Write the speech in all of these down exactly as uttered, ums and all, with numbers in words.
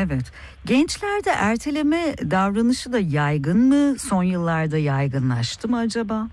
Evet. Gençlerde erteleme davranışı da yaygın mı? Son yıllarda yaygınlaştı mı acaba?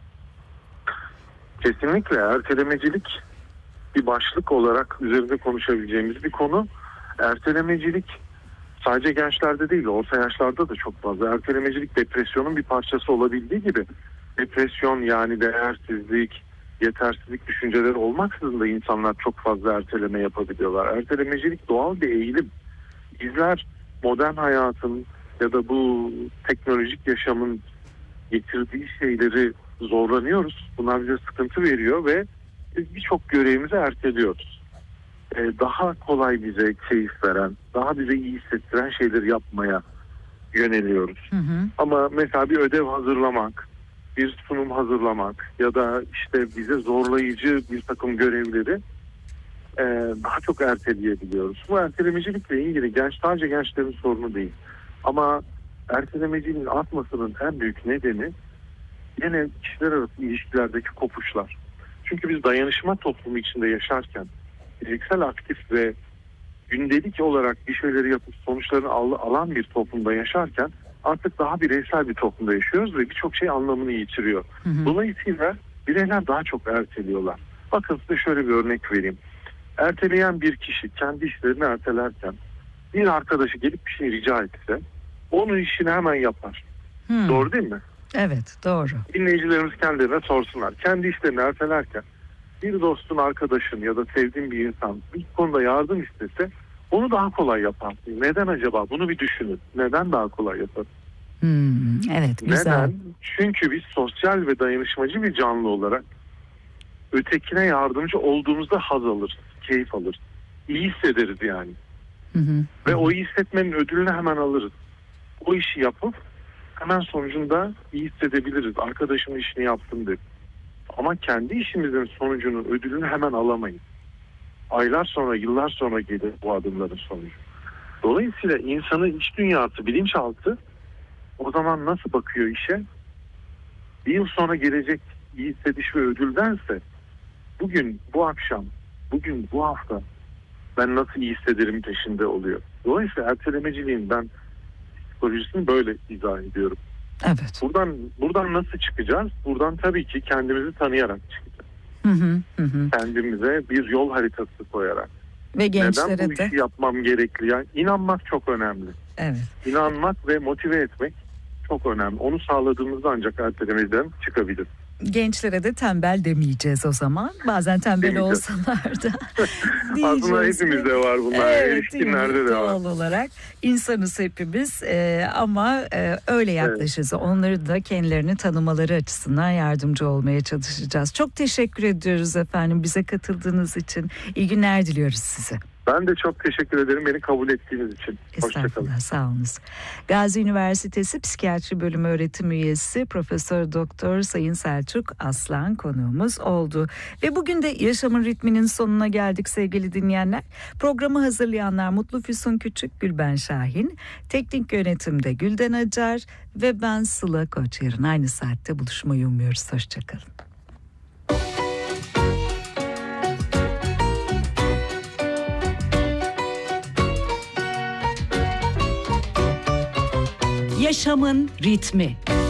Kesinlikle ertelemecilik bir başlık olarak üzerinde konuşabileceğimiz bir konu. Ertelemecilik sadece gençlerde değil, orta yaşlarda da çok fazla. Ertelemecilik depresyonun bir parçası olabildiği gibi depresyon, yani değersizlik, yetersizlik düşünceleri olmaksızın da insanlar çok fazla erteleme yapabiliyorlar. Ertelemecilik doğal bir eğilim. Bizler modern hayatın ya da bu teknolojik yaşamın getirdiği şeyleri zorlanıyoruz. Bunlar bize sıkıntı veriyor ve biz birçok görevimizi erteliyoruz. Ee, daha kolay bize keyif veren, daha bize iyi hissettiren şeyleri yapmaya yöneliyoruz. Hı hı. Ama mesela bir ödev hazırlamak, bir sunum hazırlamak ya da işte bize zorlayıcı bir takım görevleri e, daha çok erteleyebiliyoruz. Bu ertelemecilikle ilgili genç, sadece gençlerin sorunu değil. Ama ertelemeciliğin artmasının en büyük nedeni yine kişiler arası ilişkilerdeki kopuşlar. Çünkü biz dayanışma toplumu içinde yaşarken fiziksel aktif ve gündelik olarak bir şeyleri yapıp sonuçlarını al- alan bir toplumda yaşarken artık daha bireysel bir toplumda yaşıyoruz ve birçok şey anlamını yitiriyor. Hı hı. Dolayısıyla bireyler daha çok erteliyorlar. Bakın size şöyle bir örnek vereyim. Erteleyen bir kişi kendi işlerini ertelerken bir arkadaşı gelip bir şey rica etse onun işini hemen yapar. Hı. Doğru değil mi? Evet, doğru. Dinleyicilerimiz kendilerine sorsunlar. Kendi işlerini ertelerken bir dostun, arkadaşın ya da sevdiğin bir insan bir konuda yardım istese onu daha kolay yapar. Neden acaba? Bunu bir düşünün. Neden daha kolay yapar? Hmm, evet, güzel. Neden? Çünkü biz sosyal ve dayanışmacı bir canlı olarak ötekine yardımcı olduğumuzda haz alırız, keyif alırız. İyi hissederiz yani. Hı hı. Ve o iyi hissetmenin ödülünü hemen alırız. O işi yapıp hemen sonucunda iyi hissedebiliriz. Arkadaşımın işini yaptım dedi. Ama kendi işimizin sonucunun ödülünü hemen alamayız. Aylar sonra, yıllar sonra gelir bu adımların sonucu. Dolayısıyla insanın iç dünyası, bilinçaltı o zaman nasıl bakıyor işe? Bir yıl sonra gelecek iyi hissediş ve ödüldense bugün, bu akşam, bugün, bu hafta ben nasıl iyi hissederim peşinde oluyor. Dolayısıyla ertelemeciliğin ben psikolojisini böyle izah ediyorum. Evet. Buradan buradan nasıl çıkacağız? Buradan tabii ki kendimizi tanıyarak çıkacağız. Hı hı, hı. Kendimize bir yol haritası koyarak. Ve gençlere neden bu de işi yapmam gerekli? Yani inanmak çok önemli. Evet. İnanmak ve motive etmek çok önemli. Onu sağladığımızda ancak ertelemeden çıkabilir. Gençlere de tembel demeyeceğiz o zaman. Bazen tembel olsalar da aslında hepimizde var bunlar. Evet, erişkinlerde de var. Doğal olarak insanız hepimiz ee, ama e, öyle yaklaşırız. Evet. Onları da kendilerini tanımaları açısından yardımcı olmaya çalışacağız. Çok teşekkür ediyoruz efendim bize katıldığınız için. İyi günler diliyoruz size. Ben de çok teşekkür ederim beni kabul ettiğiniz için. Estağfurullah, sağ olunuz. Gazi Üniversitesi Psikiyatri Bölümü öğretim üyesi Profesör Doktor Sayın Selçuk Aslan konuğumuz oldu. Ve bugün de Yaşamın Ritminin sonuna geldik sevgili dinleyenler. Programı hazırlayanlar Mutlu Füsun Küçük, Gülben Şahin, teknik yönetimde Gülden Acar ve ben Sıla Koç. Yarın aynı saatte buluşmayı umuyoruz. Hoşçakalın. Yaşamın ritmi.